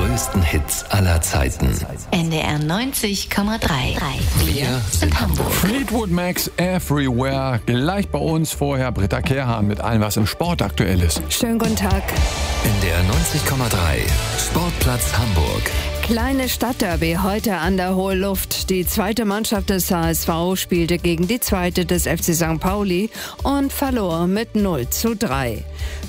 größten Hits aller Zeiten. NDR 90,3. Wir sind Hamburg. Fleetwood Macs Everywhere. Gleich bei uns vorher Britta Kehrhahn mit allem, was im Sport aktuell ist. Schönen guten Tag. NDR 90,3. Sportplatz Hamburg. Kleine Stadtderby heute an der Hohe Luft. Die zweite Mannschaft des HSV spielte gegen die zweite des FC St. Pauli und verlor mit 0:3.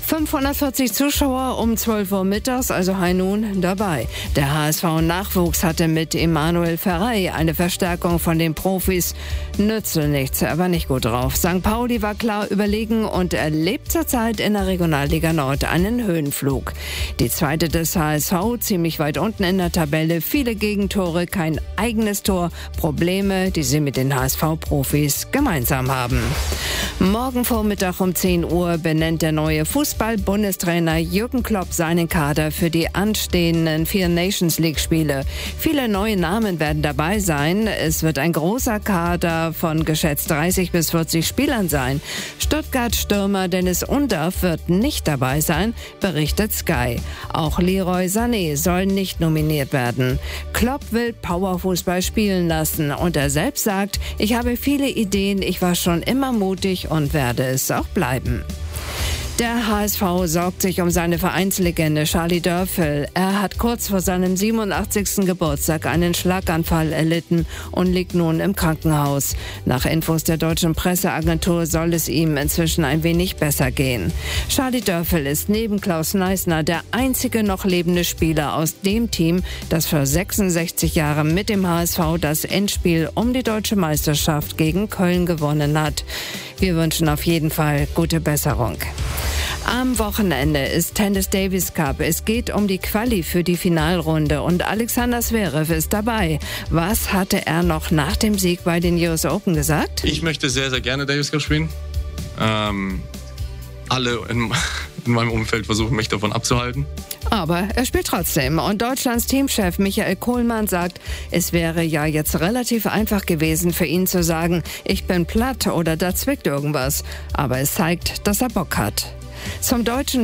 540 Zuschauer um 12 Uhr mittags, also high noon, dabei. Der HSV-Nachwuchs hatte mit Emanuel Ferrey eine Verstärkung von den Profis. Nütze nichts, er war nicht gut drauf. St. Pauli war klar überlegen und erlebt zurzeit in der Regionalliga Nord einen Höhenflug. Die zweite des HSV ziemlich weit unten in der Tabelle, viele Gegentore, kein eigenes Tor, Probleme, die sie mit den HSV-Profis gemeinsam haben. Morgen Vormittag um 10 Uhr benennt der neue Fußball-Bundestrainer Jürgen Klopp seinen Kader für die anstehenden 4 Nations-League-Spiele. Viele neue Namen werden dabei sein. Es wird ein großer Kader von geschätzt 30 bis 40 Spielern sein. Stuttgart-Stürmer Dennis Undaff wird nicht dabei sein, berichtet Sky. Auch Leroy Sané soll nicht nominiert werden. Klopp will Powerfußball spielen lassen und er selbst sagt, ich habe viele Ideen, ich war schon immer mutig und werde es auch bleiben. Der HSV sorgt sich um seine Vereinslegende Charlie Dörfel. Er hat kurz vor seinem 87. Geburtstag einen Schlaganfall erlitten und liegt nun im Krankenhaus. Nach Infos der deutschen Presseagentur soll es ihm inzwischen ein wenig besser gehen. Charlie Dörfel ist neben Klaus Neisner der einzige noch lebende Spieler aus dem Team, das vor 66 Jahren mit dem HSV das Endspiel um die deutsche Meisterschaft gegen Köln gewonnen hat. Wir wünschen auf jeden Fall gute Besserung. Am Wochenende ist Tennis Davis Cup. Es geht um die Quali für die Finalrunde und Alexander Zverev ist dabei. Was hatte er noch nach dem Sieg bei den US Open gesagt? Ich möchte sehr, sehr gerne Davis Cup spielen. Alle in meinem Umfeld versuchen, mich davon abzuhalten. Aber er spielt trotzdem. Und Deutschlands Teamchef Michael Kohlmann sagt, es wäre ja jetzt relativ einfach gewesen für ihn zu sagen, ich bin platt oder da zwickt irgendwas. Aber es zeigt, dass er Bock hat. Zum deutschen